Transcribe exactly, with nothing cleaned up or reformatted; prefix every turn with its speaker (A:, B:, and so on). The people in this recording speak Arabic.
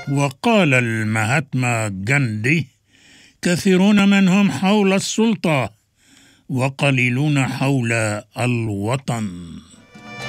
A: وقال المهاتما غاندي: كثيرون منهم حول السلطة وقليلون حول الوطن.